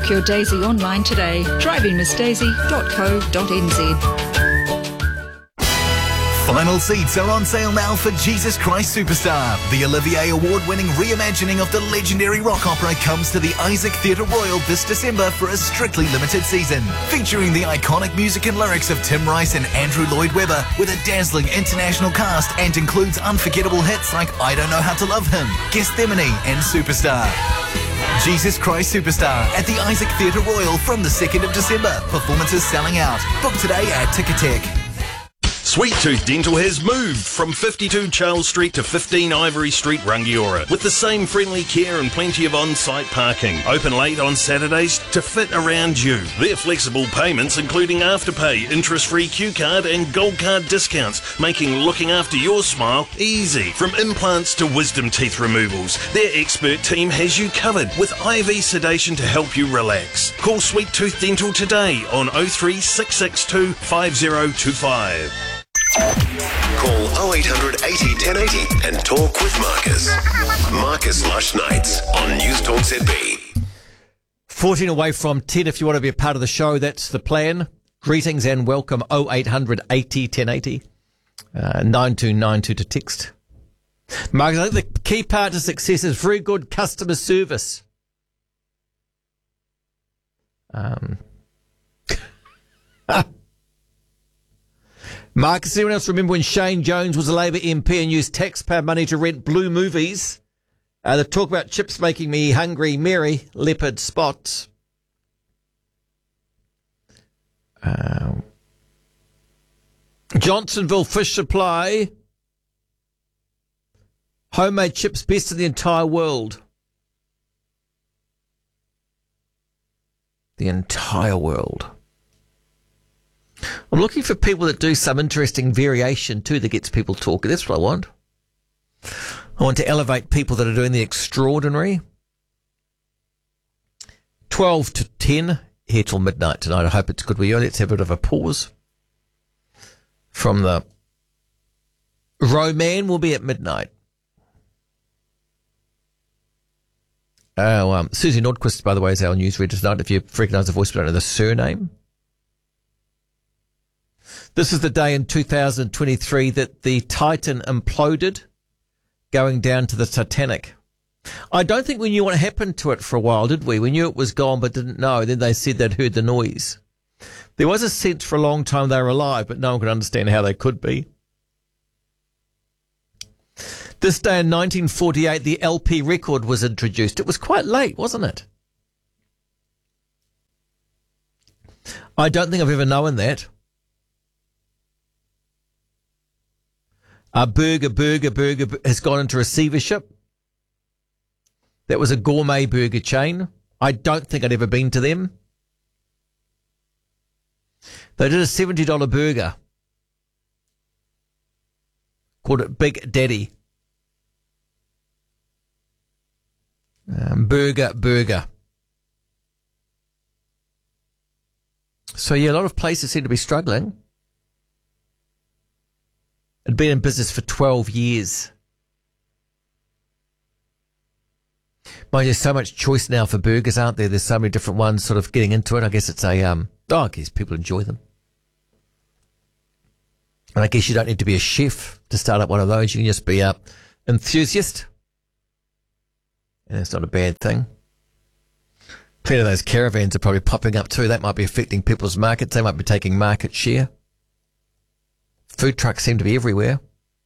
Book your Daisy online today. drivingmissdaisy.co.nz. Final seats are on sale now for Jesus Christ Superstar. The Olivier Award-winning reimagining of the legendary rock opera comes to the Isaac Theatre Royal this December for a strictly limited season. Featuring the iconic music and lyrics of Tim Rice and Andrew Lloyd Webber with a dazzling international cast and includes unforgettable hits like I Don't Know How to Love Him, Gethsemane and Superstar. Jesus Christ Superstar at the Isaac Theatre Royal from the 2nd of December. Performances selling out. Book today at Ticketek. Sweet Tooth Dental has moved from 52 Charles Street to 15 Ivory Street, Rangiora, with the same friendly care and plenty of on-site parking. Open late on Saturdays to fit around you. Their flexible payments, including Afterpay, interest-free Q card and Gold card discounts, making looking after your smile easy. From implants to wisdom teeth removals, their expert team has you covered with IV sedation to help you relax. Call Sweet Tooth Dental today on 03662 5025. Call 0800 80 1080 and talk with Marcus. Marcus Lush Nights on News Talk ZB. 14 away from 10 if you want to be a part of the show. That's the plan. Greetings and welcome. 0800 80 1080. 9292 to text. Marcus, I think the key part to success is very good customer service. Marcus, does anyone else remember when Shane Jones was a Labour MP and used taxpayer money to rent blue movies? The talk about chips making me hungry, Mary, leopard spots. Johnsonville Fish Supply. Homemade chips best in the entire world. The entire world. I'm looking for people that do some interesting variation too that gets people talking. That's what I want. I want to elevate people that are doing the extraordinary. 12 to 10 here till midnight tonight. I hope it's good with you. Let's have a bit of a pause. From the Roman will be at midnight. Susie Nordquist, by the way, is our news reader tonight. If you recognise the voice, but don't know the surname. This is the day in 2023 that the Titan imploded, going down to the Titanic. I don't think we knew what happened to it for a while, did we? We knew it was gone, but didn't know. Then they said they'd heard the noise. There was a sense for a long time they were alive, but no one could understand how they could be. This day in 1948, the LP record was introduced. It was quite late, wasn't it? I don't think I've ever known that. Burger has gone into receivership. That was a gourmet burger chain. I don't think I'd ever been to them. They did a $70 burger. Called it Big Daddy. Burger. So yeah, a lot of places seem to be struggling. Had been in business for 12 years. Mind, there's so much choice now for burgers, aren't there? There's so many different ones sort of getting into it. I guess it's I guess people enjoy them. And I guess you don't need to be a chef to start up one of those. You can just be an enthusiast. And it's not a bad thing. Plenty of those caravans are probably popping up too. That might be affecting people's markets. They might be taking market share. Food trucks seem to be everywhere.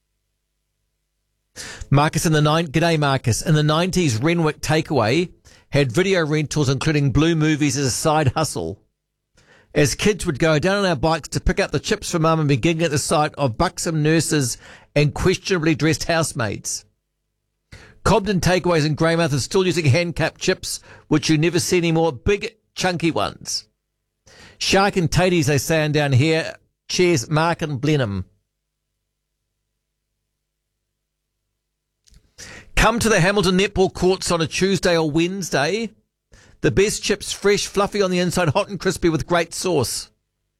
Marcus G'day Marcus. In the 90s, Renwick Takeaway had video rentals including blue movies as a side hustle. As kids would go down on our bikes to pick up the chips for mum and be giggling at the sight of buxom nurses and questionably dressed housemaids. Cobden Takeaways in Greymouth are still using hand-capped chips, which you never see anymore, big chunky ones. Shark and Taties, they say down here. Cheers, Mark and Blenheim. Come to the Hamilton netball courts on a Tuesday or Wednesday. The best chips, fresh, fluffy on the inside, hot and crispy with great sauce.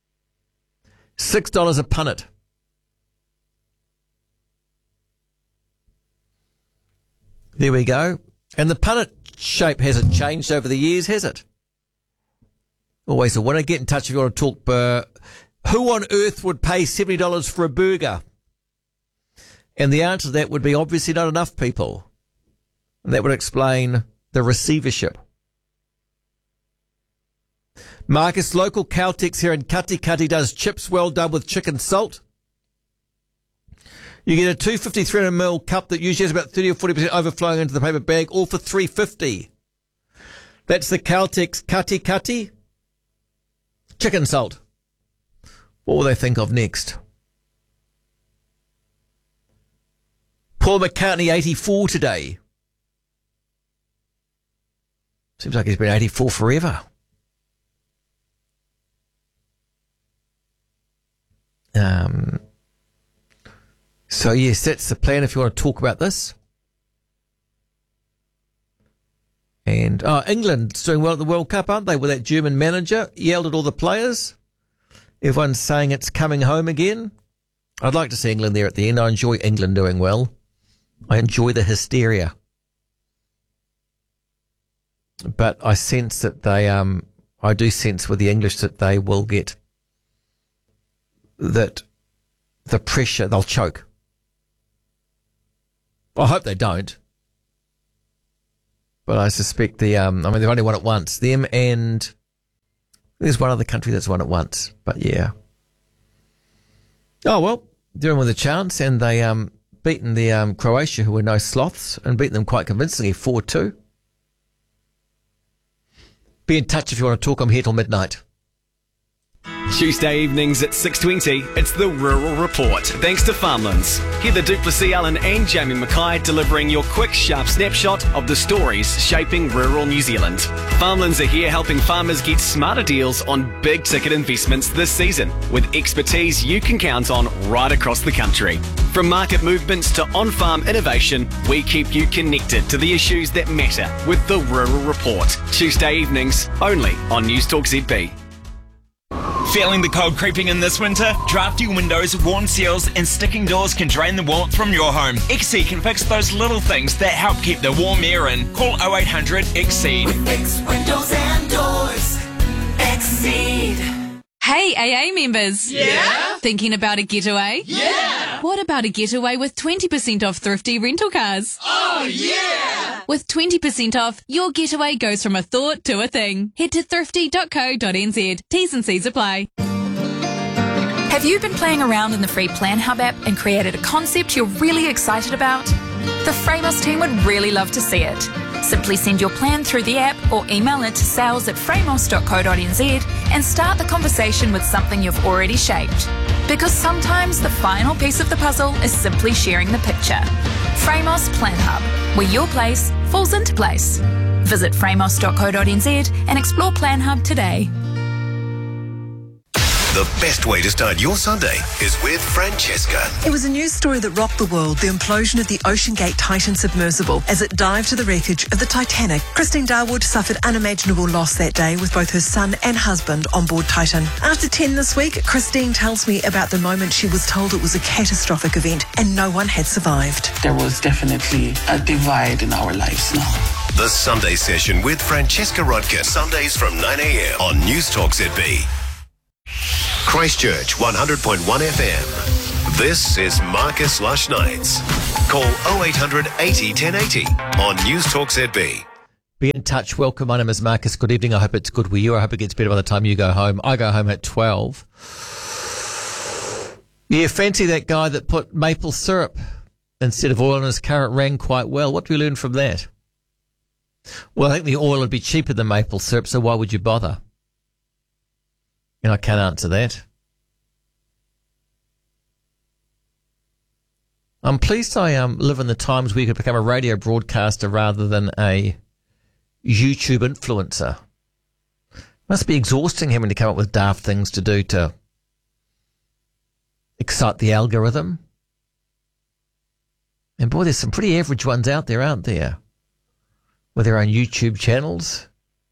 $6 a punnet. There we go. And the punnet shape hasn't changed over the years, has it? Always a winner. Get in touch if you want to talk. Who on earth would pay $70 for a burger? And the answer to that would be obviously not enough people. And that would explain the receivership. Marcus, local Caltex here in Katikati does chips well done with chicken salt. You get a 250 300ml cup that usually has about 30 or 40% overflowing into the paper bag, all for $3.50. That's the Caltex Katikati chicken salt. What will they think of next? Paul McCartney, 84 today. Seems like he's been 84 forever. So yes, that's the plan if you want to talk about this. And England's doing well at the World Cup, aren't they? With that German manager yelled at all the players. Everyone's saying it's coming home again. I'd like to see England there at the end. I enjoy England doing well. I enjoy the hysteria. But I sense that I do sense with the English that they will get that the pressure, they'll choke. I hope they don't. But I suspect they've only won it once. Them and there's one other country that's won it once. But yeah. Oh, well, doing with a chance. And they beaten the Croatia, who were no sloths, and beaten them quite convincingly, 4-2. Be in touch if you want to talk. I'm here till midnight. Tuesday evenings at 6:20, it's the Rural Report, thanks to Farmlands. Heather Duplessis Allen and Jamie Mackay delivering your quick, sharp snapshot of the stories shaping rural New Zealand. Farmlands are here helping farmers get smarter deals on big-ticket investments this season, with expertise you can count on right across the country. From market movements to on-farm innovation, we keep you connected to the issues that matter with the Rural Report. Tuesday evenings, only on News Talk ZB. Feeling the cold creeping in this winter? Drafty windows, worn seals and sticking doors can drain the warmth from your home. XC can fix those little things that help keep the warm air in. Call 0800 XCEED. With X windows and doors, XCEED. Hey, AA members. Yeah? Thinking about a getaway? Yeah! What about a getaway with 20% off thrifty rental cars? Oh, yeah! With 20% off, your getaway goes from a thought to a thing. Head to thrifty.co.nz. T's and C's apply. Have you been playing around in the free Plan Hub app and created a concept you're really excited about? The Framos team would really love to see it. Simply send your plan through the app or email it to sales@framos.co.nz and start the conversation with something you've already shaped. Because sometimes the final piece of the puzzle is simply sharing the picture. Framos Plan Hub, where your place falls into place. Visit framos.co.nz and explore Plan Hub today. The best way to start your Sunday is with Francesca. It was a news story that rocked the world, the implosion of the OceanGate Titan submersible as it dived to the wreckage of the Titanic. Christine Darwood suffered unimaginable loss that day with both her son and husband on board Titan. After 10 this week, Christine tells me about the moment she was told it was a catastrophic event and no one had survived. There was definitely a divide in our lives now. The Sunday Session with Francesca Rodkin. Sundays from 9 a.m. on News Talk ZB. Christchurch 100.1 FM. This is Marcus Lush Nights. Call 0800 80 1080 on News Talk ZB. Be in touch. Welcome. My name is Marcus. Good evening. I hope it's good with you. I hope it gets better by the time you go home. I go home at 12. Yeah, fancy that guy that put maple syrup instead of oil in his car. It ran quite well. What do we learn from that? Well, I think the oil would be cheaper than maple syrup, so why would you bother? And I can't answer that. I'm pleased I live in the times where you could become a radio broadcaster rather than a YouTube influencer. Must be exhausting having to come up with daft things to do to excite the algorithm. And boy, there's some pretty average ones out there, aren't there? With their own YouTube channels.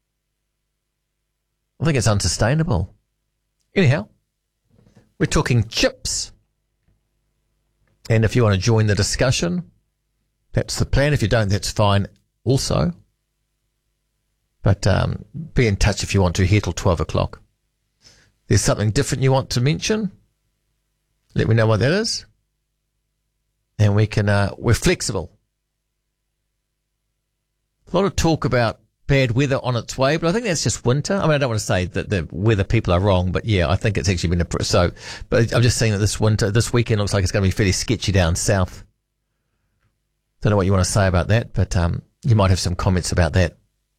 I think it's unsustainable. Anyhow, we're talking chips. And if you want to join the discussion, that's the plan. If you don't, that's fine also. But be in touch if you want to, here till 12 o'clock. There's something different you want to mention? Let me know what that is. And we can, we're flexible. A lot of talk about bad weather on its way, but I think that's just winter. I mean, I don't want to say that the weather people are wrong, but yeah, I think it's actually been but I'm just saying that this weekend looks like it's going to be fairly sketchy down south. Don't know what you want to say about that, but you might have some comments about that.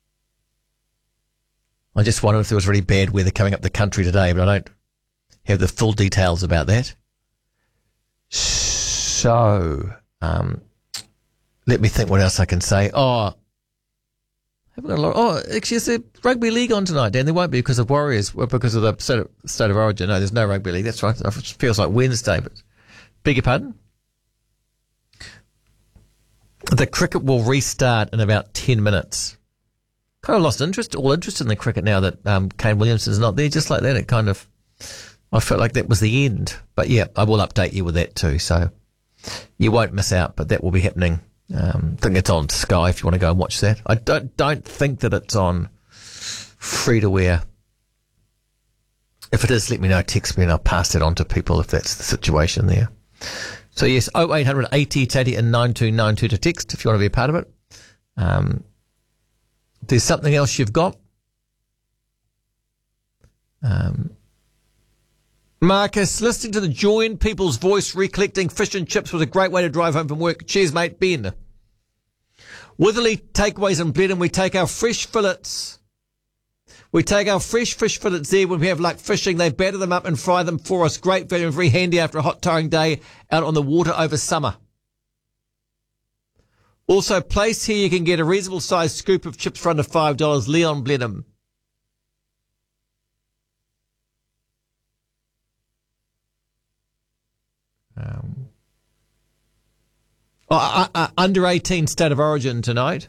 I just wondered if there was really bad weather coming up the country today, but I don't have the full details about that. So, let me think what else I can say. Actually, is there rugby league on tonight, Dan? There won't be because of Warriors, because of the state of origin. No, there's no rugby league. That's right. It feels like Wednesday, but beg your pardon? The cricket will restart in about 10 minutes. Kind of lost all interest in the cricket now that Kane Williamson's not there. Just like that, I felt like that was the end. But yeah, I will update you with that too, so you won't miss out, but that will be happening. I think it's on Sky if you want to go and watch that. I don't think that it's on free-to-air. If it is, let me know, text me and I'll pass it on to people if that's the situation there. So yes, 0800 80 80 and 9292 to text if you want to be a part of it. There's something else you've got. Marcus, listening to the joy in people's voice, recollecting fish and chips was a great way to drive home from work. Cheers, mate. Ben. Witherley Takeaways in Blenheim, we take our fresh fillets. We take our fresh fish fillets there when we have luck fishing. They batter them up and fry them for us. Great value and very handy after a hot, tiring day out on the water over summer. Also, placed here, you can get a reasonable sized scoop of chips for under $5. Leon Blenheim. Under 18 state of origin tonight.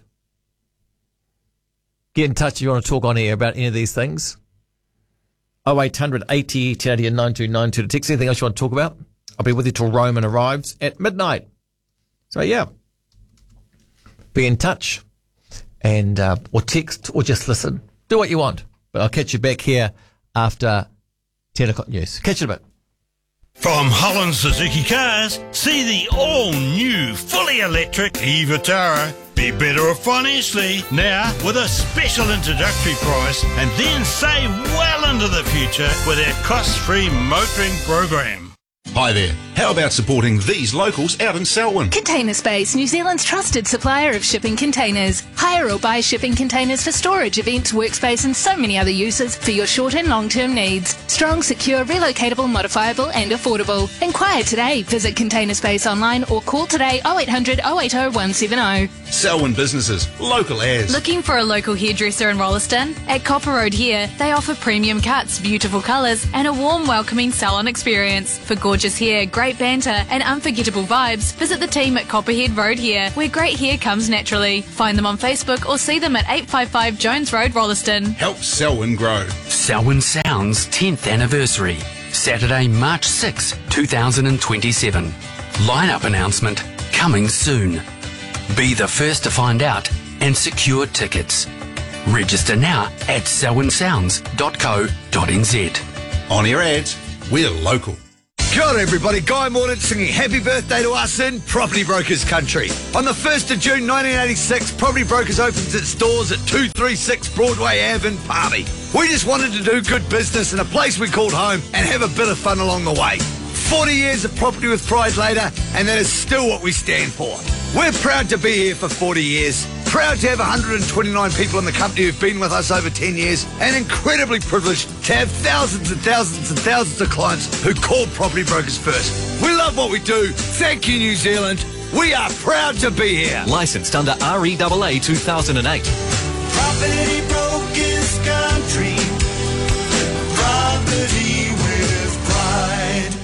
Get in touch if you want to talk on air about any of these things. 0800 80 80 and 9292 to text. Anything else you want to talk about? I'll be with you till Roman arrives at midnight. So yeah, be in touch and or text or just listen. Do what you want. But I'll catch you back here after 10 o'clock news. Catch you in a bit. From Holland Suzuki Cars, see the all-new, fully electric e-Vitara. Be better off financially now with a special introductory price and then save well into the future with our cost-free motoring program. Hi there. How about supporting these locals out in Selwyn? Container Space, New Zealand's trusted supplier of shipping containers. Hire or buy shipping containers for storage, events, workspace and so many other uses for your short and long-term needs. Strong, secure, relocatable, modifiable and affordable. Inquire today. Visit Container Space online or call today 0800 080 170. Selwyn businesses, local as. Looking for a local hairdresser in Rolliston? At Copper Road here, they offer premium cuts, beautiful colours and a warm, welcoming salon experience. For gorgeous hair, great banter and unforgettable vibes, visit the team at Copperhead Road here, where great hair comes naturally. Find them on Facebook or see them at 855 Jones Road, Rolliston. Help Selwyn grow. Selwyn Sounds 10th anniversary, Saturday, March 6, 2027. Lineup announcement coming soon. Be the first to find out and secure tickets. Register now at selwynsounds.co.nz. On air ads, we're local. Kia ora everybody, Guy Mordaunt singing happy birthday to us in Property Brokers country. On the 1st of June 1986, Property Brokers opens its doors at 236 Broadway Ave in Palmy. We just wanted to do good business in a place we called home and have a bit of fun along the way. 40 years of property with pride later, and that is still what we stand for. We're proud to be here for 40 years, proud to have 129 people in the company who've been with us over 10 years, and incredibly privileged to have thousands and thousands and thousands of clients who call Property Brokers first. We love what we do. Thank you, New Zealand. We are proud to be here. Licensed under REAA 2008. Property Brokers country. Property with pride.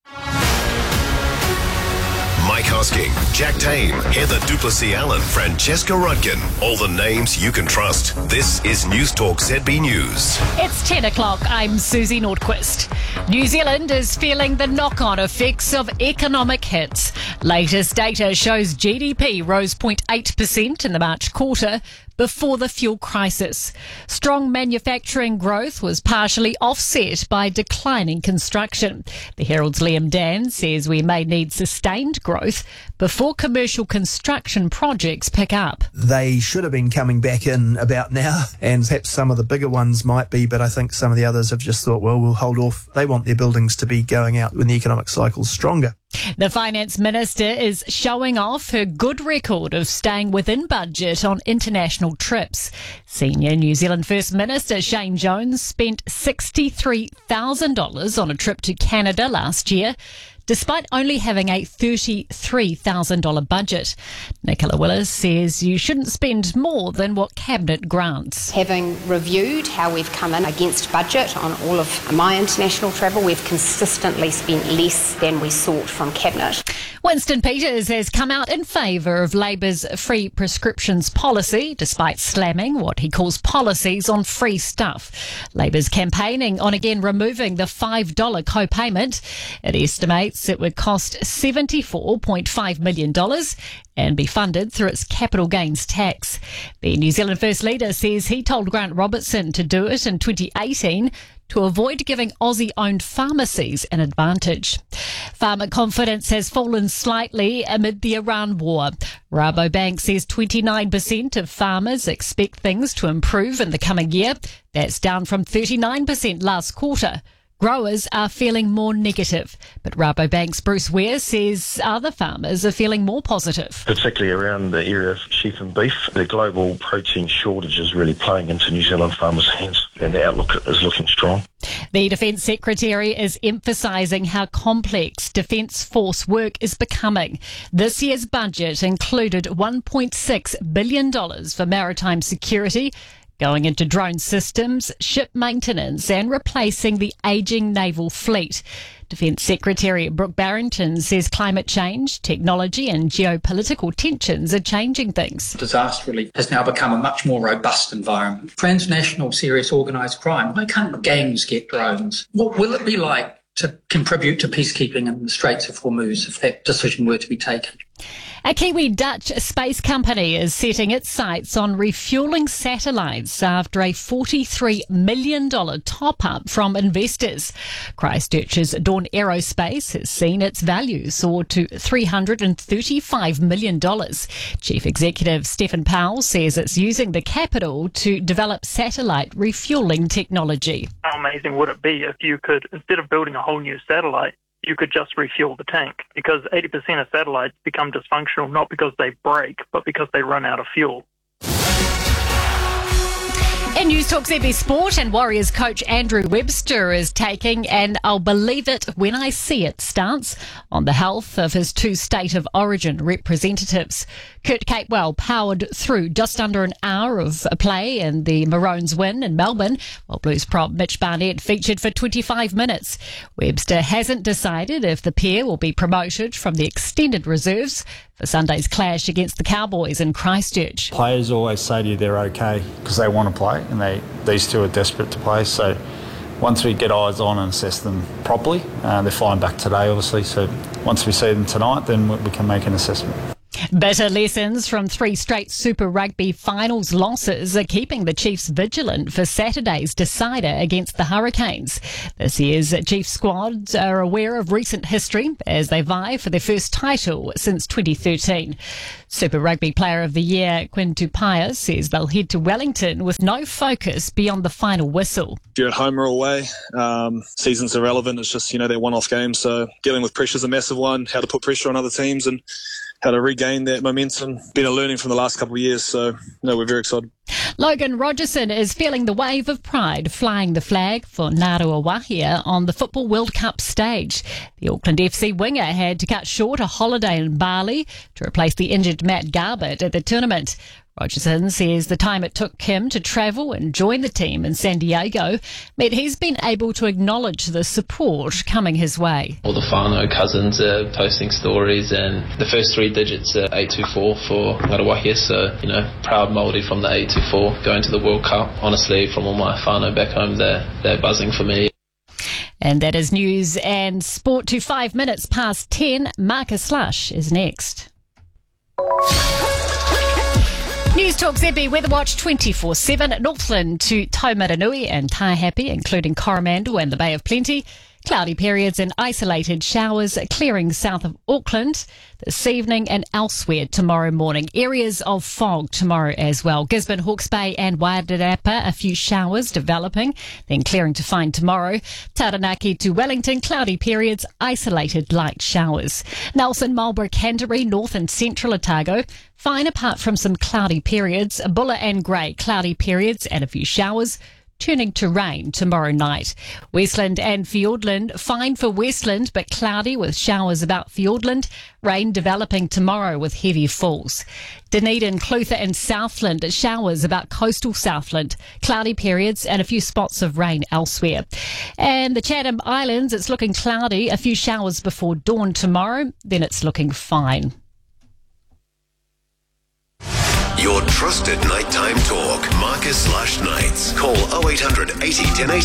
Mike Hosking, Jack Tame, Heather Duplessis-Allen, Francesca Rudkin. All the names you can trust. This is News Talk ZB News. It's 10 o'clock. I'm Susie Nordquist. New Zealand is feeling the knock-on effects of economic hits. Latest data shows GDP rose 0.8% in the March quarter, before the fuel crisis. Strong manufacturing growth was partially offset by declining construction. The Herald's Liam Dan says we may need sustained growth before commercial construction projects pick up. They should have been coming back in about now, and perhaps some of the bigger ones might be, but I think some of the others have just thought, well, we'll hold off. They want their buildings to be going out when the economic cycle's stronger. The Finance Minister is showing off her good record of staying within budget on international trips. Senior New Zealand First Minister Shane Jones spent $63,000 on a trip to Canada last year, despite only having a $33,000 budget. Nicola Willis says you shouldn't spend more than what Cabinet grants. Having reviewed how we've come in against budget on all of my international travel, we've consistently spent less than we sought from Cabinet. Winston Peters has come out in favour of Labour's free prescriptions policy, despite slamming what he calls policies on free stuff. Labour's campaigning on again removing the $5 co-payment. It estimates it would cost $74.5 million and be funded through its capital gains tax. The New Zealand First Leader says he told Grant Robertson to do it in 2018 to avoid giving Aussie-owned pharmacies an advantage. Farmer confidence has fallen slightly amid the Iran war. Rabobank says 29% of farmers expect things to improve in the coming year. That's down from 39% last quarter. Growers are feeling more negative, but Rabobank's Bruce Ware says other farmers are feeling more positive. Particularly around the area of sheep and beef, the global protein shortage is really playing into New Zealand farmers' hands, and the outlook is looking strong. The Defence Secretary is emphasising how complex Defence Force work is becoming. This year's budget included $1.6 billion for maritime security, going into drone systems, ship maintenance and replacing the ageing naval fleet. Defence Secretary Brooke Barrington says climate change, technology and geopolitical tensions are changing things. Disaster relief has now become a much more robust environment. Transnational serious organised crime, why can't gangs get drones? What will it be like to contribute to peacekeeping in the Straits of Hormuz if that decision were to be taken? A Kiwi-Dutch space company is setting its sights on refuelling satellites after a $43 million top-up from investors. Christchurch's Dawn Aerospace has seen its value soar to $335 million. Chief Executive Stephen Powell says it's using the capital to develop satellite refuelling technology. How amazing would it be if you could, instead of building a whole new satellite, you could just refuel the tank, because 80% of satellites become dysfunctional not because they break, but because they run out of fuel. In News Talk ZB Sport, and Warriors coach Andrew Webster is taking an I'll believe it when I see it stance on the health of his two State of Origin representatives. Kurt Capewell powered through just under an hour of play in the Maroons win in Melbourne, while Blues prop Mitch Barnett featured for 25 minutes. Webster hasn't decided if the pair will be promoted from the extended reserves for Sunday's clash against the Cowboys in Christchurch. Players always say to you they're okay because they want to play, and these two are desperate to play. So once we get eyes on and assess them properly, they're flying back today obviously, so once we see them tonight then we can make an assessment. Bitter lessons from 3 straight Super Rugby finals losses are keeping the Chiefs vigilant for Saturday's decider against the Hurricanes. This year's Chiefs squad are aware of recent history as they vie for their first title since 2013. Super Rugby Player of the Year Quinn Tupaia says they'll head to Wellington with no focus beyond the final whistle. If you're at home or away, season's irrelevant. It's just, they're one-off games, so dealing with pressure is a massive one, how to put pressure on other teams and how to regain that momentum. Been a learning from the last couple of years, so we're very excited. Logan Rogerson is feeling the wave of pride flying the flag for Ngāru Wahia on the Football World Cup stage. The Auckland FC winger had to cut short a holiday in Bali to replace the injured Matt Garbutt at the tournament. Rogerson says the time it took him to travel and join the team in San Diego meant he's been able to acknowledge the support coming his way. All the whānau cousins are posting stories, and the first 3 digits are 824 for Ngāru Wahia, so, proud Māori from the 824 going to the World Cup. Honestly, from all my whānau back home, they're buzzing for me. And that is news and sport to 5 minutes past 10. Marcus Slush is next. News Talk ZB Weather Watch 24/7. Northland to Taumaranui and Taihape, including Coromandel and the Bay of Plenty. Cloudy periods and isolated showers clearing south of Auckland this evening and elsewhere tomorrow morning. Areas of fog tomorrow as well. Gisborne, Hawke's Bay and Wairarapa, a few showers developing, then clearing to fine tomorrow. Taranaki to Wellington, cloudy periods, isolated light showers. Nelson, Marlborough, Canterbury, North and Central Otago, fine apart from some cloudy periods. Bulla and Grey, cloudy periods and a few showers, turning to rain tomorrow night. Westland and Fiordland, fine for Westland, but cloudy with showers about Fiordland. Rain developing tomorrow with heavy falls. Dunedin, Clutha and Southland, showers about coastal Southland. Cloudy periods and a few spots of rain elsewhere. And the Chatham Islands, it's looking cloudy, a few showers before dawn tomorrow, then it's looking fine. Your trusted nighttime talk. Marcus Lush Nights. Call 0800 80 1080